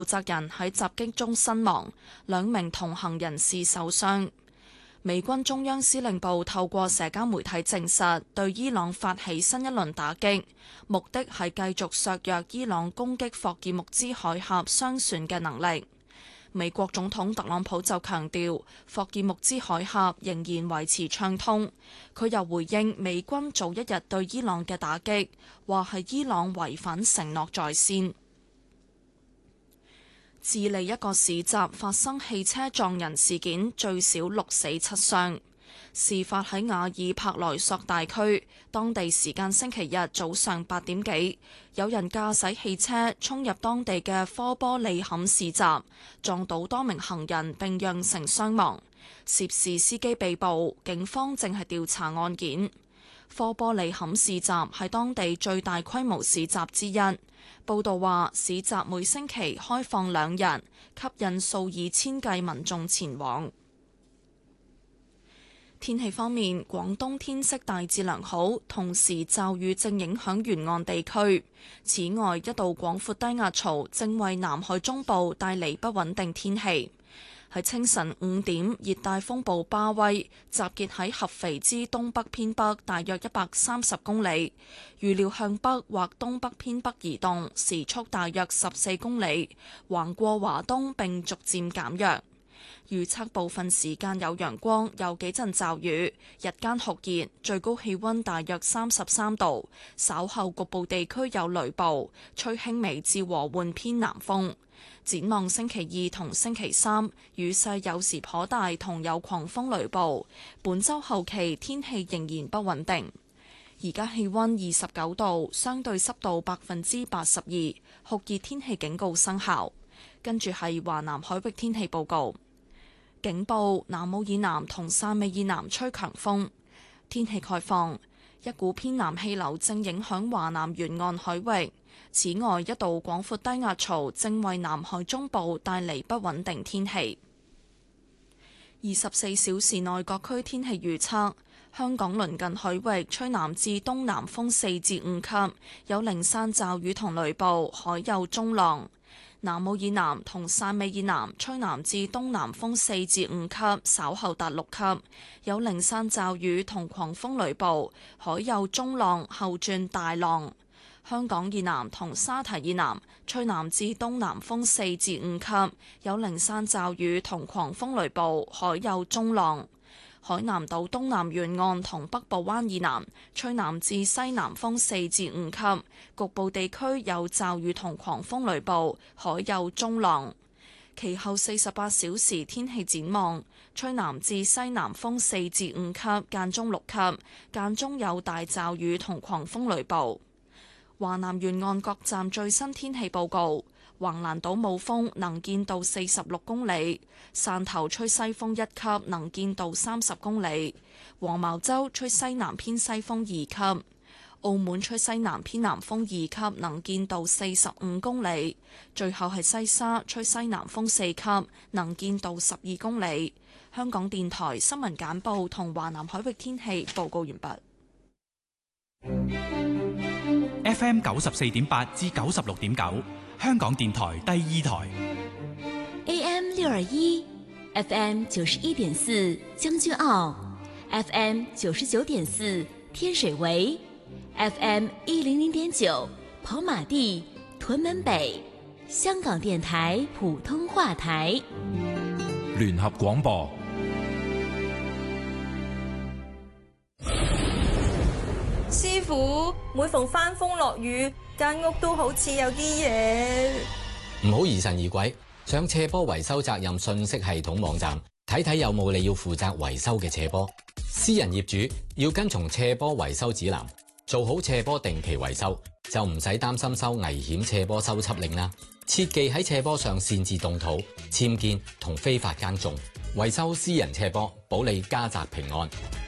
責人喺襲擊中身亡，2名同行人士受傷。美軍中央司令部透過社交媒體證實，對伊朗發起新一輪打擊，目的係繼續削弱伊朗攻擊霍爾木茲海峽商船嘅能力。美國總統特朗普就強調，霍爾木茲海峽仍然維持暢通。佢又回應美軍早一日對伊朗嘅打擊，話係伊朗違反承諾在先。智利一個市集發生汽車撞人事件，最少6死7傷。事發喺瓦爾帕萊索大區，當地時間星期日早上8點幾，有人駕駛汽車衝入當地嘅科波利坎市集，撞到多名行人並釀成傷亡。涉事司機被捕，警方正係調查案件。科波利坎市集係當地最大規模市集之一。報道話，市集每星期開放2日，吸引數以千計民眾前往。天氣方面，廣東天色大致良好，同時驟雨正影響沿岸地區。此外，一道廣闊低壓槽正為南海中部帶嚟不穩定天氣。喺清晨5點，熱帶風暴巴威集結喺合肥之東北偏北大約130公里，預料向北或東北偏北移動，時速大約14公里，橫過華東並逐漸減弱。預測部分時間有陽光，有幾陣驟雨，日間酷熱，最高氣溫大約33度。稍後局部地區有雷暴，吹輕微至和緩偏南風。展望星期2同星期3，雨勢有時頗大，同有狂風雷暴。本週後期天氣仍然不穩定。而家氣溫29度，相對濕度82%，酷熱天氣警告生效。跟住係華南海域天氣報告。警報：南澳以南同汕尾以南吹強風。天氣概況：一股偏南氣流正影響華南沿岸海域。此外，一道廣闊低壓槽正為南海中部帶嚟不穩定天氣。24小時內各區天氣預測：香港鄰近海域吹南至東南風4至5級，有零散驟雨同雷暴，海有中浪。南澳以南同汕尾以南吹南至東南風4至5級，稍後達6級，有零散驟雨同狂風雷暴，海有中浪，後轉大浪。香港以南同沙堤以南吹南至東南風4至5級，有零散驟雨同狂風雷暴，海有中浪。海南島東南沿岸同北部灣以南吹南至西南風4至5級，局部地區有驟雨同狂風雷暴，海有中浪。其後48小時天氣展望：吹南至西南風4至5級，間中6級，間中有大驟雨同狂風雷暴。華南沿岸各站最新天氣報告：橫瀾島冇風，能見度46公里；汕頭吹西風1級，能見度30公里；黃茅洲吹西南偏西風2級；澳門吹西南偏南風2級，能見度45公里；最後係西沙吹西南風4級，能見度12公里。香港電台新聞簡報同華南海域天氣報告完畢。 FM 94.8至96.9，香港電台第2台。 AM 621 FM 91.4將軍澳 FM 99.4天水圍 FM 100.9跑馬地屯門北，香港電台普通話台。 聯合廣播。 師傅，每逢翻風落雨，間屋都好似有啲嘢。 唔好疑神疑鬼，上斜坡維修責任信息系統網站睇睇有冇你要負責維修嘅斜坡。私人業主要跟從斜坡維修指南，做好斜坡定期維修，就唔使擔心收危險斜坡修葺令啦。切忌喺斜坡上擅自動土、僭建同非法耕種。維修私人斜坡，保你家宅平安。